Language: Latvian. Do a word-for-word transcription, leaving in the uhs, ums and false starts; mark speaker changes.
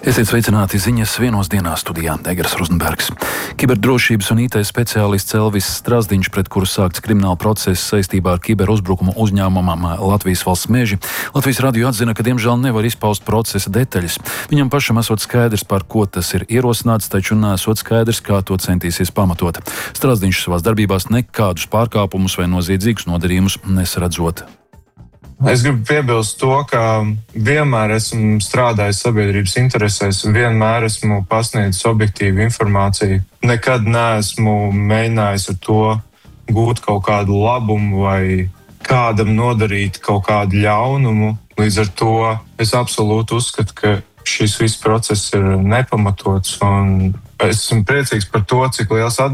Speaker 1: Esiet sveicināti ziņas vienos dienā studijā Egers Rozenbergs. Kiberdrošības un I T speciālists Elvis Strazdiņš, pret kuru sākts krimināla process saistībā ar kiberuzbrukumu uzņēmumam Latvijas Valsts meži, Latvijas radio atzina, ka diemžēl nevar izpaust procesa detaļas. Viņam pašam esot skaidrs, par ko tas ir ierosināts, taču nesot skaidrs, kā to centīsies pamatot. Strazdiņš savās darbībās nekādus pārkāpumus vai noziedzīgus nodarījumus nesaredzot.
Speaker 2: Es gribu piebilst to, ka vienmēr esmu strādājis sabiedrības interesēs, vienmēr esmu pasniedzis objektīvu informāciju. Nekad neesmu mēģinājis ar to gūt kaut kādu labumu vai kādam nodarīt kaut kādu ļaunumu. Līdz ar to es absolūti uzskatu, ka šis viss process ir nepamatots, un esmu priecīgs par to, cik liels atbalsts